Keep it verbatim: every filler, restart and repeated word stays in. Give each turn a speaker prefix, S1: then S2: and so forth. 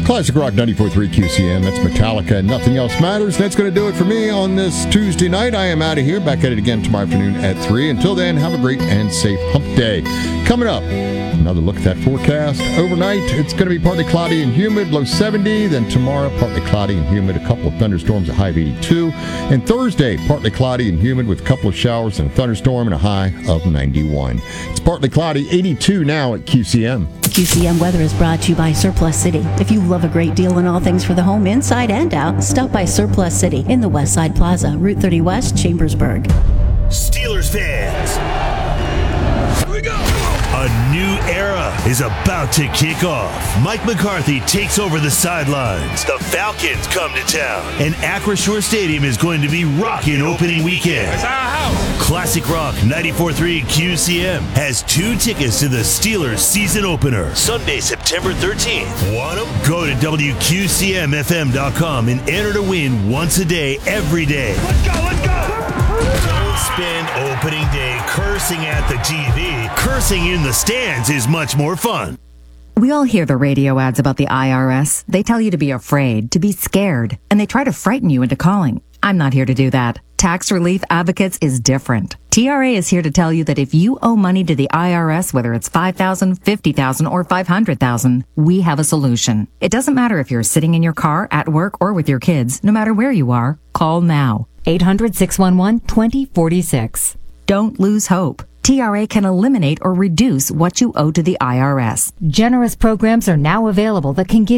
S1: Classic Rock ninety-four point three Q C M. That's Metallica and Nothing Else Matters. That's going to do it for me on this Tuesday night. I am out of here. Back at it again tomorrow afternoon at three. Until then, have a great and safe hump day. Coming up, another look at that forecast. Overnight, it's going to be partly cloudy and humid, low seventy. Then tomorrow, partly cloudy and humid, a couple of thunderstorms, a high of eighty-two. And Thursday, partly cloudy and humid with a couple of showers and a thunderstorm and a high of ninety-one. It's partly cloudy, eighty-two now at Q C M.
S2: Q C M weather is brought to you by Surplus City. If you love a great deal on all things for the home, inside and out, stop by Surplus City in the West Side Plaza, Route thirty West, Chambersburg.
S3: Steelers fans, here we go. A new era is about to kick off. Mike McCarthy takes over the sidelines. The Falcons come to town, and Acrisure Stadium is going to be rocking opening weekend.
S4: It's our house.
S3: Classic Rock ninety-four point three Q C M has two tickets to the Steelers season opener, Sunday, September thirteenth. Want them? Go to W Q C M F M dot com and enter to win once a day, every day.
S4: Let's go, let's go.
S3: Don't spend opening day cursing at the T V. Cursing in the stands is much more fun.
S5: We all hear the radio ads about the I R S. They tell you to be afraid, to be scared, and they try to frighten you into calling. I'm not here to do that. Tax Relief Advocates is different. T R A is here to tell you that if you owe money to the I R S, whether it's five thousand dollars, fifty thousand dollars, or five hundred thousand dollars, we have a solution. It doesn't matter if you're sitting in your car, at work, or with your kids. No matter where you are, call now. eight hundred, six one one, two zero four six. Don't lose hope. T R A can eliminate or reduce what you owe to the I R S. Generous programs are now available that can give